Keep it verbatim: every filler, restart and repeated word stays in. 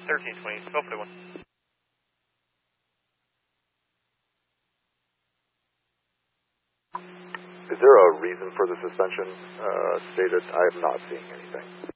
thirteen twenty, twelve forty-one. Is there a reason for the suspension uh, stated? I am not seeing anything.